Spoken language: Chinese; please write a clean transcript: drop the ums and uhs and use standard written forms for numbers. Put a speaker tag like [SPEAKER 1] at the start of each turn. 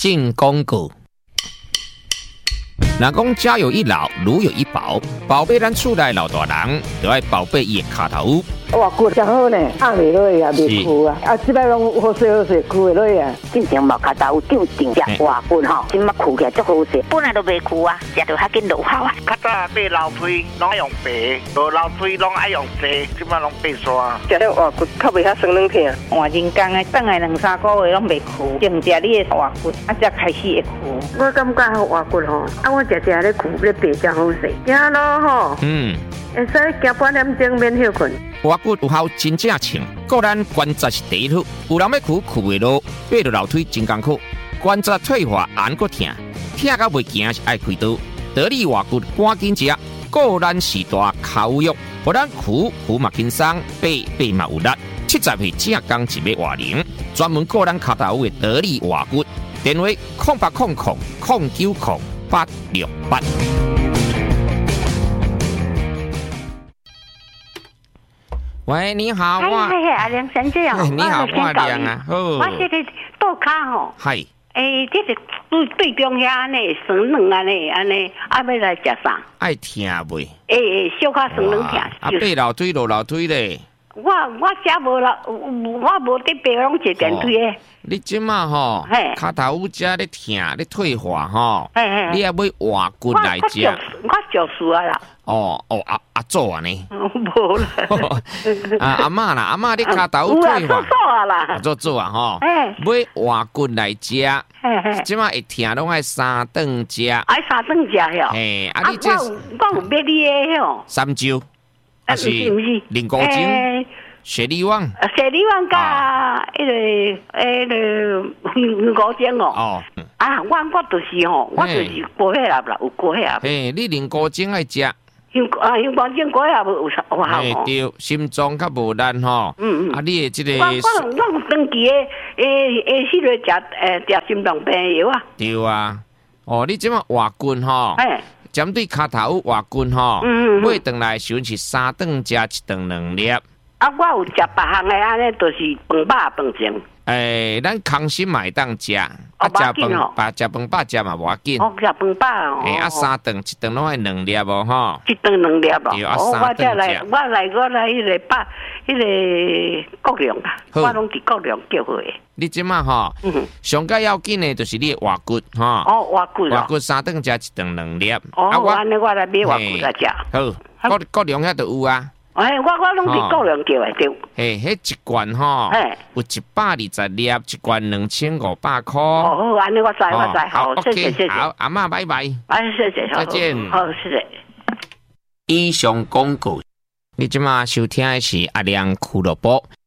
[SPEAKER 1] 进广告。若讲家有一老，如有一宝，宝贝咱厝内老大人，就要宝贝伊的脚头。
[SPEAKER 2] 哇，骨真好呢，压袂落啊，袂枯啊，即摆拢好势好势，枯袂落啊。
[SPEAKER 3] 进前毛脚头长长只活骨吼，即马枯起来足好势，本来都袂枯啊，食着较紧落效啊。
[SPEAKER 4] 较早买老水拢爱用白，无老水拢爱用细，即马拢白刷。
[SPEAKER 2] 食了活骨较袂遐酸软疼。
[SPEAKER 3] 换人工的，等下2-3个月拢袂枯，净食你的活骨，才开始会枯。
[SPEAKER 2] 我感觉活骨吼，我食咧枯咧白真好势，行路吼，会使行半点钟免休困。
[SPEAKER 1] 活骨有效真正称，个咱关节是第一处，有人要枯袂落，爬落楼梯真艰苦，关节退化按搁疼，疼到袂行是爱开刀。得力活骨赶紧食，个咱时大口肉，互咱枯嘛轻松，爬嘛有力。70岁正刚一尾活龄，专门个咱脚头的得力活骨。电话0800090868。喂，你好，
[SPEAKER 3] 阿梁先生啊，
[SPEAKER 1] 你好，我梁啊，好，
[SPEAKER 3] 我这个倒骹吼，
[SPEAKER 1] 系，
[SPEAKER 3] 这是对中遐安尼酸软安尼，要来食啥？
[SPEAKER 1] 爱疼袂？
[SPEAKER 3] 小可酸软疼。
[SPEAKER 1] 爬楼梯落楼梯咧。
[SPEAKER 3] 我遮无啦，我无得爬，拢坐电梯诶。
[SPEAKER 1] 你即马吼，脚头遮咧疼咧退化吼，你也要活骨来食。
[SPEAKER 3] 我就是啊啦。
[SPEAKER 1] 阿祖啊呢？
[SPEAKER 3] 无啦。
[SPEAKER 1] 阿嬷啦，阿嬷你脚头退化。
[SPEAKER 3] 啦。
[SPEAKER 1] 做啊吼。要活骨来食。即马会疼拢爱3顿食。
[SPEAKER 3] 爱3顿食哟。
[SPEAKER 1] 你这
[SPEAKER 3] 我有买你诶吼。
[SPEAKER 1] 三椒。还是灵菇精、雪梨湾、
[SPEAKER 3] 甲灵菇精哦。我就是吼，我就是过血压啦，有过血压。
[SPEAKER 1] 你灵菇精爱食。
[SPEAKER 3] 香菇精过血压有效哦。
[SPEAKER 1] 对，心脏较无力吼。你的这个。
[SPEAKER 3] 我长期迄个食心脏病药啊。
[SPEAKER 1] 对啊，你即马活骨吼。针对脚头活骨吼，买顿来时阵是3顿食，1顿2粒。
[SPEAKER 3] 我有食别项的安尼，就是饭饱饭前。
[SPEAKER 1] 咱空心嘛会当食，食饭饱食嘛无要紧。
[SPEAKER 3] 食饭饱哦。
[SPEAKER 1] 3顿1顿拢爱2粒无吼。
[SPEAKER 3] 1顿2粒哦。
[SPEAKER 1] 对3顿食。
[SPEAKER 3] 我来迄个国良啊，我拢伫国良叫回。
[SPEAKER 1] 你即马吼，上较要紧的就是你活骨吼。
[SPEAKER 3] 活骨
[SPEAKER 1] 3顿食1顿2粒。
[SPEAKER 3] 安尼我来买活骨来食。
[SPEAKER 1] 好，国良遐就有啊。
[SPEAKER 3] 我拢伫国良叫的对。
[SPEAKER 1] 迄一罐吼，有120粒，一罐2500块。
[SPEAKER 3] 好，安尼我知，好，谢谢。
[SPEAKER 1] 好，阿嬷拜拜。
[SPEAKER 3] 谢谢，
[SPEAKER 1] 再见。
[SPEAKER 3] 好，谢谢。
[SPEAKER 1] 以上广告，你即马收听的是阿亮俱乐部。